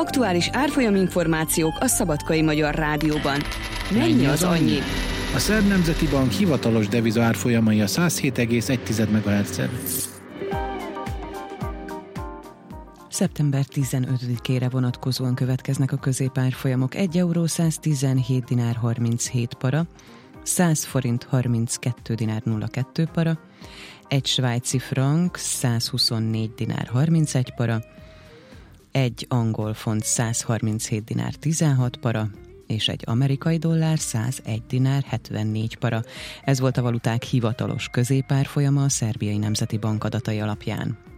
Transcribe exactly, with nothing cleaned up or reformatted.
Aktuális árfolyam információk a Szabadkai Magyar Rádióban. Mennyi az annyi? A Szerb Nemzeti Bank hivatalos deviza árfolyamai a száz hét egész egy megahertz-en. szeptember tizenötödikére vonatkozóan következnek a középárfolyamok. egy euró száztizenhét dinár harminchét para, száz forint harminckettő dinár nulla kettő para, egy svájci frank százhuszonnégy dinár harmincegy para, egy angol font száz harminchét dinár tizenhat para, és egy amerikai dollár százegy dinár hetvennégy para. Ez volt a valuták hivatalos középárfolyama a Szerbiai Nemzeti Bank adatai alapján.